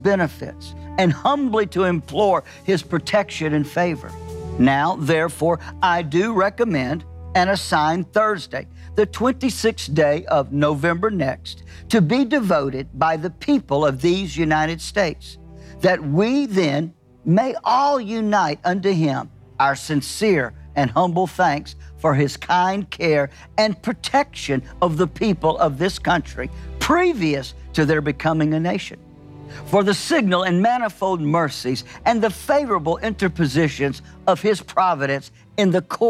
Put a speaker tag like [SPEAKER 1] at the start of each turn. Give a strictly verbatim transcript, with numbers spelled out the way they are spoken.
[SPEAKER 1] benefits and humbly to implore His protection and favor. Now, therefore, I do recommend and assign Thursday, the twenty-sixth day of November next, to be devoted by the people of these United States, that we then may all unite unto Him our sincere and humble thanks for His kind care and protection of the people of this country previous to their becoming a nation, for the signal and manifold mercies and the favorable interpositions of His providence in the course